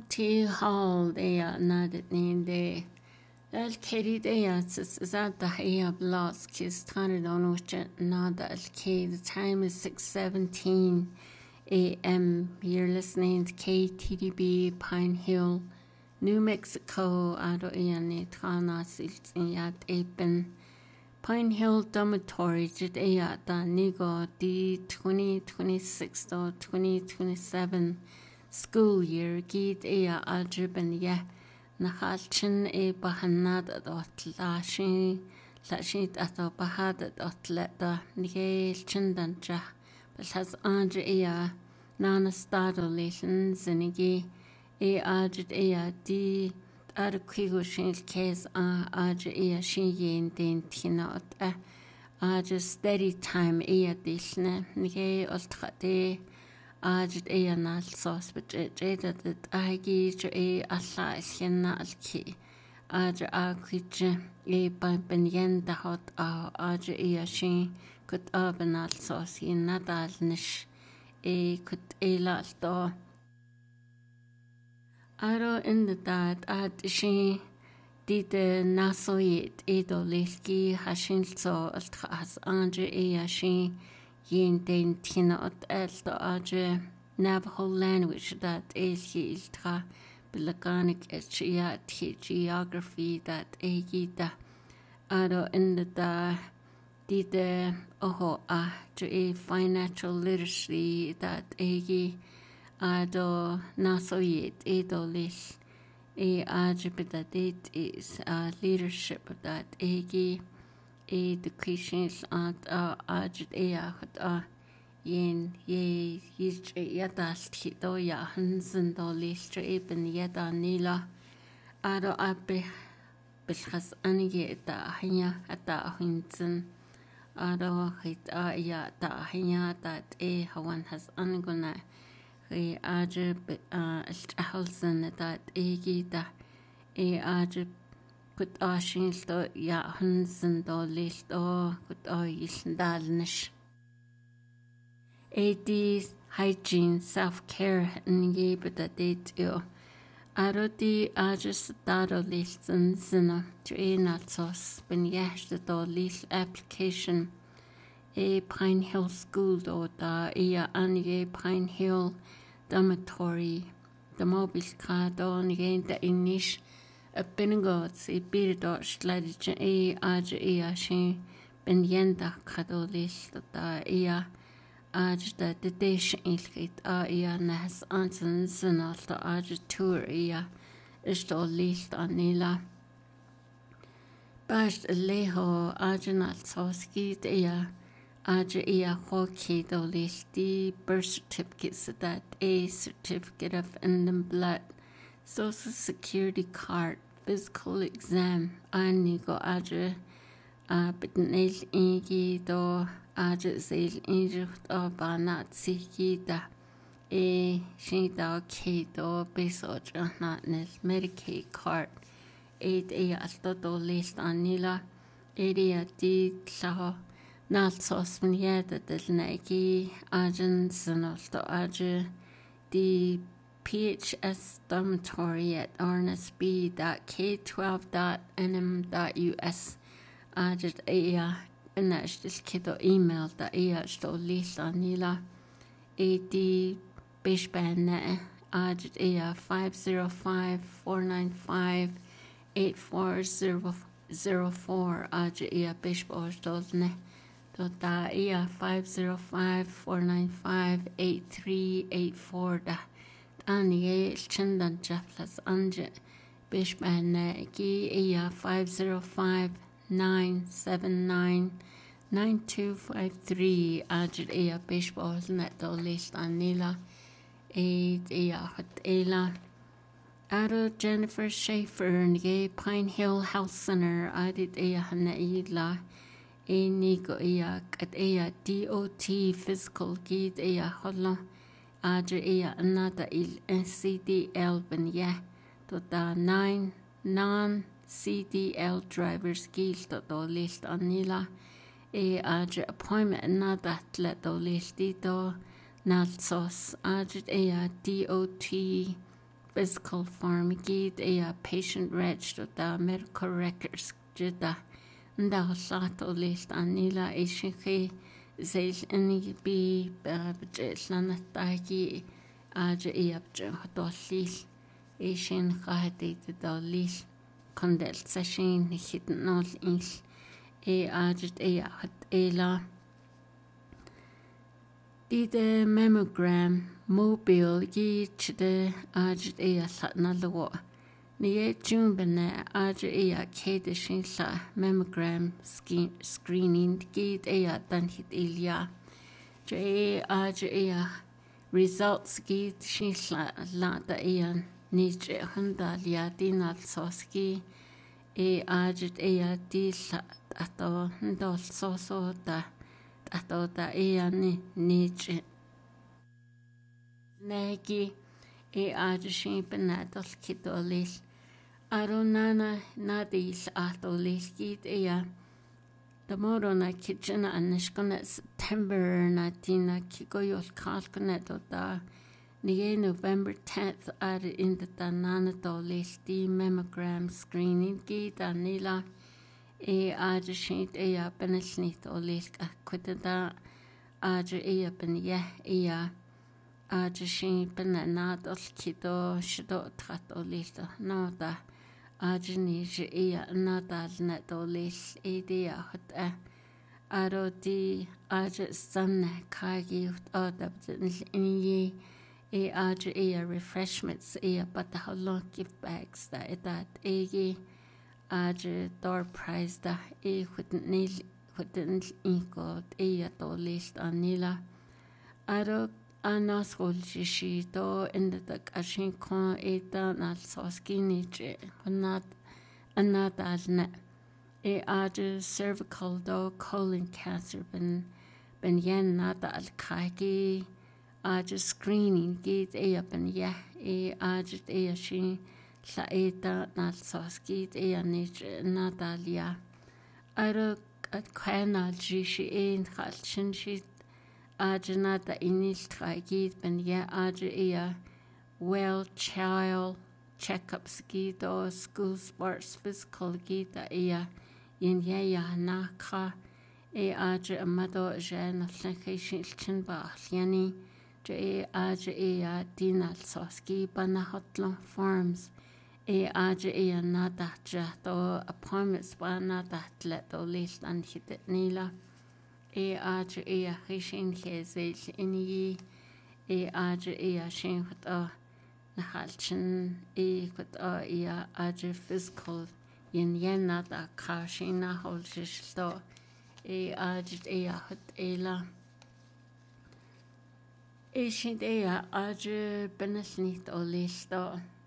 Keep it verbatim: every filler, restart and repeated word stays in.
T hall dea nadet nin de el kedi dea zat the hea blas kis tane donuche nada el k. The time is six seventeen a m. You're listening to K T D B Pine Hill, New Mexico. Ado iani trana silt in yat apen Pine Hill Dormitory jit ea da nigo D twenty twenty-six to twenty twenty-seven school year gid ea algebra ye nachalchin e bahanad dot lashi lashit ato bahad dot leta nigel chindanja but has andre ea nana stado lation zinigi e alget ea di ar quigo shin case a alge ea shin yen den tinot a alge steady time ea dishne nige oltrate Ajit ea nal sos but jada that agi e alla ilhena alki aja akwije e ban yen da hot a aja ea shin kut aben al sos yin nadal nish e kut e la alto aro in the dad ad shin dide nasoyit edo lilki hashin so altras anja ea shin yin den tina ot elto aje Navajo language that elhi iltra bilaganic etchia geography that egida ado in the da dide oho a to a financial literacy that egi ado nasoyit edo lish e aje that it is uh, leadership that egi e educations at uh, ajit e acht a yen ye yist yadal do ya hansen do list eben yada nila ado abe bilhas anige da hanya ata hinsen ado hit a ya da hanya that e hawan has angona e aje uh halsen that e gida e aje Good ashin sto ya hansen do list o good oil dalnish. Eighty hygiene self care ngi but date yo. Aroti ajes dado listen zina to a natsos ben yash the do list application. A Pine Hill School do da ia ange Pine Hill Dormitory. The mobile car do nge the inish. A Beningots, a Birdot, Sladich, a Aj ea shin, Ben Yenda Cadolis, the ea Aj the dish ilkit a ea nas answers and also Aj tour ea is to list anila. Bashed leho Ajanal Soski ea Aj ea hockey do list the birth certificates that a certificate of Indian blood. Social Security card, physical exam, anigo aja, uh, but nail ingi do aja sail injured or banat siki da, e shida ke do besoja not nail Medicaid card, eight a alto do list anila, area di klaho, not sosman yada del nagi, ajan sanolto aja, di P H S dormitory at arnes b dot k twelve dot n m dot u s Ajit ea inashtis kiddo email da ea sto lisa nila ad bishbane Ajit ea five zero five four nine five eight four zero zero four Ajit ea bishbo stolne do da ea five zero five four nine five eight three eight four da Anie Chindan Jeffles Anje Bishman Gi Ea five zero five nine seven nine nine two five three Ajit Ea Bishbos Neto List Anila Aid Ea Hot Ela Ado Jennifer Schaefer Nge Pine Hill Health Center Adit Ea Hanaila E Nigo Ea Kat Ea D O T Physical Gid Ea Holo Aja ea another il C D L ben ya to da nine non C D L drivers skills to do list anila e aja appointment another let do list dito nalsos aja ea D O T physical form gyd ea patient reg da medical records jida nda hosat o leist anila eisiau chi zeil inni bi bjell dagi a je ea bjell hodolil eisiau chahadid dolil kondel session hidden nol il e a jid ea hod ela the mammogram mobile gi chde aj e na lo ni jun bena aj e kede shin la mammogram screening gi e dan hit ilia je aj e results gi shin la la da e ni je handa lia dinal soski e aj e di la ato ndol so so da ato da e ani niche negi e ajshin benadol kidolil aronana nadil atolil git e ya the morona kitchen anishkona September natina kigoyol kalkona da ni November tenth ar in the tanana dolil di mammogram screening git anila e ajshin e ya benesnit olil kwida aj e ben ya e ya ajshin benanad ol kido shido trat olil no da ajni je e ya nadal net olil e de ya hot aro di aj sanna kagi odab in ye e aj e ya refreshments e ya but how long gift bags da edat e ye aj door prize da e hudden nil hudden inko e ya dolil anila aro anasol jishi do in the kashin kon e da nal soskini je not another ne e aj cervical do colon cancer ben ben yen nada al kagi aj screening git e ben ya e aj e shi la eta nal soskit e anich natalia aro at kanal jishi in khalchin shi ajnata inil tragit ben ya aj e well child checkups git or school sports physical git e in ya ya na kha e aj amado jan lakhishin chin ba yani je aj e dinal soski bana hotlo forms e aj e nada jato appointments ba nada let o list an hit nila e aj e hishin kheze ini e aj e shin khata na halchin e khata e aj physical in yena da kashina holshto e aj e hot ela e shin e aj benesnit o listo